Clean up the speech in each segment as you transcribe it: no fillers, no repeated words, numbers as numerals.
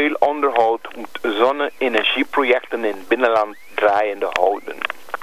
structureel onderhoud moet zonne-energieprojecten in het binnenland draaiende houden.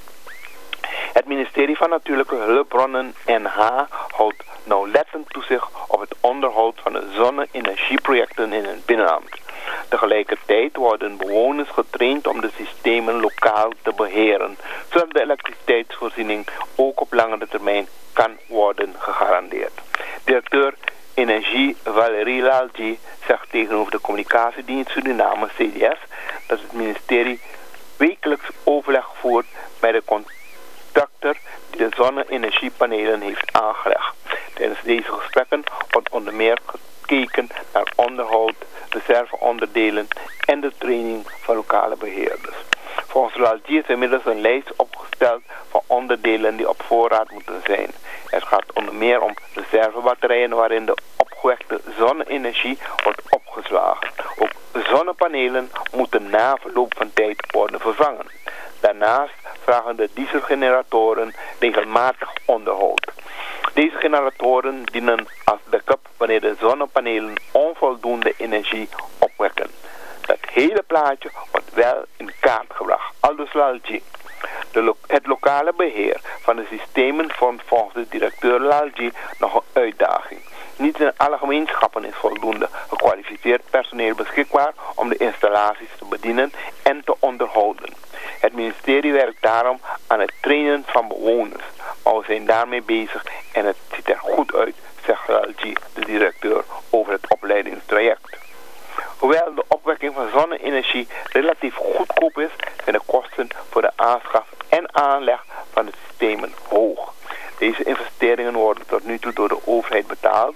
Het ministerie van Natuurlijke Hulpbronnen NH houdt nauwlettend toezicht op het onderhoud van de zonne-energieprojecten in het binnenland. Tegelijkertijd worden bewoners getraind om de systemen lokaal te beheren, zodat de elektriciteitsvoorziening ook op langere termijn kan worden gegarandeerd. Directeur Energie Valerie Lalji zegt tegenover de communicatiedienst Suriname CDS dat het ministerie wekelijks overleg voert met de contractor die de zonne-energiepanelen heeft aangelegd. Tijdens deze gesprekken wordt onder meer gekeken naar onderhoud, reserveonderdelen en de training van lokale beheerders. Volgens Lalji is inmiddels een lijst opgesteld van onderdelen die op voorraad moeten zijn. Het gaat onder meer om reservebatterijen waarin de opgewekte zonne-energie wordt opgeslagen. Ook zonnepanelen moeten na verloop van tijd worden vervangen. Daarnaast vragen de dieselgeneratoren regelmatig onderhoud. Deze generatoren dienen als backup wanneer de zonnepanelen onvoldoende energie opwekken. Dat hele plaatje wordt wel in kaart gebracht. Aldus Lalji. Het lokale beheer van de systemen vormt volgens de directeur Lalji nog een uitdaging. Niet in alle gemeenschappen is voldoende gekwalificeerd personeel beschikbaar om de installaties te bedienen en te onderhouden. Het ministerie werkt daarom aan het trainen van bewoners. Maar we zijn daarmee bezig en het ziet er goed uit, zegt Lalji, de directeur, over het opleidingstraject. Hoewel de opwekking van zonne-energie relatief goedkoop is, zijn de kosten voor de aanschaf en aanleg van de systemen hoog. Deze investeringen worden tot nu toe door de overheid betaald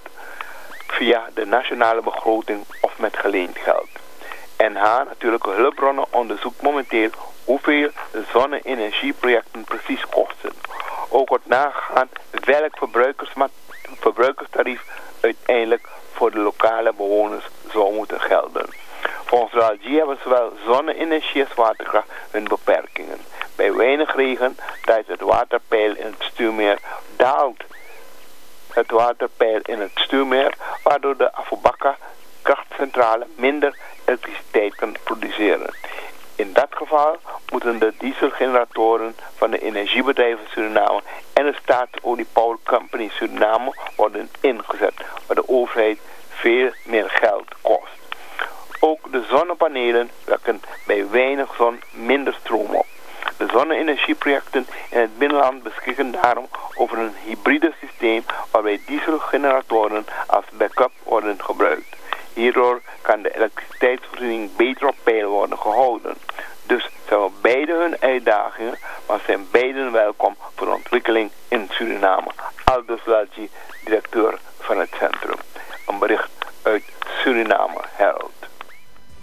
via de nationale begroting of met geleend geld. NH Natuurlijke Hulpbronnen onderzoekt momenteel hoeveel de zonne-energieprojecten precies kosten. Ook wordt nagegaan welk verbruikerstarief uiteindelijk voor de lokale bewoners zou moeten gelden. Volgens Lalji hebben zowel zonne-energie als waterkracht hun beperkingen. Bij weinig regen daalt het waterpeil in het stuwmeer, waardoor de Afobaka krachtcentrale minder elektriciteit kan produceren. In dat geval moeten de dieselgeneratoren van de energiebedrijven Suriname en de Staatsolie Power Company Suriname worden ingezet, waar de overheid veel meer geld kost. Ook de zonnepanelen wekken bij weinig zon minder stroom op. De zonne-energieprojecten in het binnenland beschikken daarom over een hybride systeem waarbij dieselgeneratoren als backup worden gebruikt. Hierdoor kan de elektriciteitsvoorziening beter op peil worden gehouden. Dus zijn we beide hun uitdagingen, maar zijn beiden welkom voor ontwikkeling in Suriname. Aldus Lalji, directeur